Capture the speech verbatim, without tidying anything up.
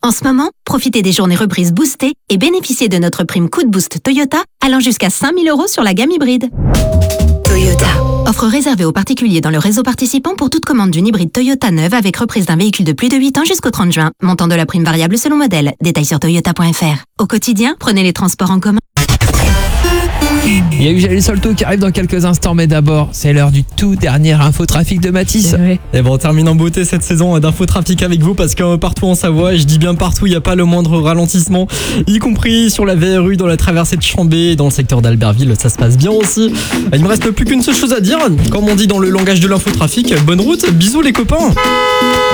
En ce moment, profitez des journées reprises boostées et bénéficiez de notre prime Coup de Boost Toyota allant jusqu'à cinq mille euros sur la gamme hybride. Toyota. Offre réservée aux particuliers dans le réseau participant pour toute commande d'une hybride Toyota neuve avec reprise d'un véhicule de plus de huit ans jusqu'au trente juin. Montant de la prime variable selon modèle. Détails sur toyota point f r. Au quotidien, prenez les transports en commun. Il y a eu Jalil Solto qui arrive dans quelques instants, mais d'abord, c'est l'heure du tout dernier infotrafic de Mathis. Et bon, on termine en beauté cette saison d'infotrafic avec vous parce que partout en Savoie, et je dis bien partout, il n'y a pas le moindre ralentissement, y compris sur la V R U, dans la traversée de Chambé, dans le secteur d'Albertville, ça se passe bien aussi. Il me reste plus qu'une seule chose à dire, comme on dit dans le langage de l'infotrafic, bonne route, bisous les copains.